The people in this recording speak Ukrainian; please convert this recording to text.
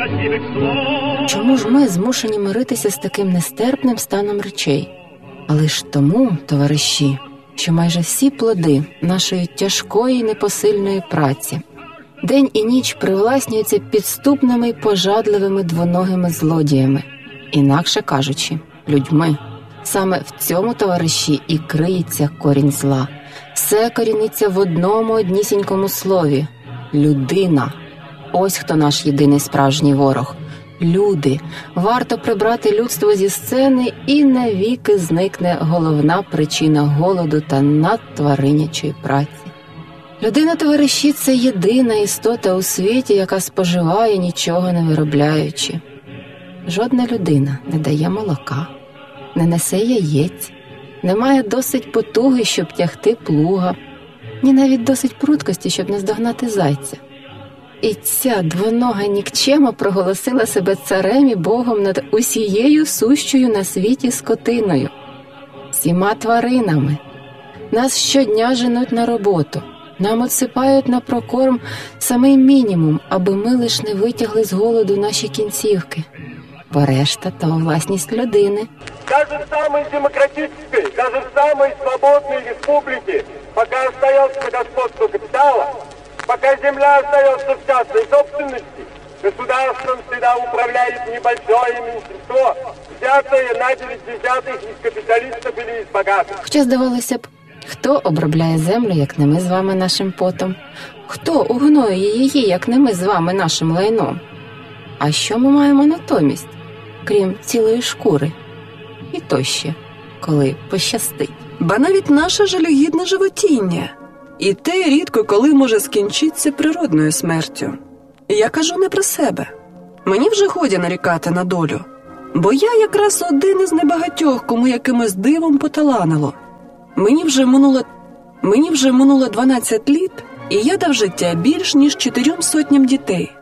Чому ж ми змушені миритися з таким нестерпним станом речей? Але ж тому, товариші, що майже всі плоди нашої тяжкої й непосильної праці день і ніч привласнюються підступними й пожадливими двоногими злодіями, інакше кажучи, людьми. Саме в цьому, товариші, і криється корінь зла. Все коріниться в однісінькому слові – людина. Ось хто наш єдиний справжній ворог. Люди. Варто прибрати людство зі сцени, і навіки зникне головна причина голоду та надтваринячої праці. Людина, товариші, це єдина істота у світі, яка споживає, нічого не виробляючи. Жодна людина не дає молока, не несе яєць, не має досить потуги, щоб тягти плуга, ні навіть досить пруткості, щоб наздогнати зайця. І ця двонога нікчема проголосила себе царем і богом над усією сущою на світі скотиною, всіма тваринами. Нас щодня женуть на роботу, нам отсипають на прокорм самий мінімум, аби ми лиш не витягли з голоду наші кінцівки. Бо решта – то власність людини. Даже в самой демократической, даже в самой свободной республике, пока остается господство капитала, пока земля остается в частной собственности, государством всегда управляет небольшое меньшинство, взятое на 90-х из капиталистов или из богатых. Хоча, здавалося б, хто обробляє землю, як не ми з вами нашим потом? Хто угноює її, як не ми з вами нашим лайном? А що ми маємо натомість, крім цілої шкури? І то ще, коли пощастить. Ба навіть наше жалюгідне животіння. І те рідко коли може скінчитися природною смертю. Я кажу не про себе. Мені вже годі нарікати на долю. Бо я якраз один із небагатьох, кому якимось дивом поталанило. Мені вже минуло 12 літ, і я дав життя більш ніж 400 дітей.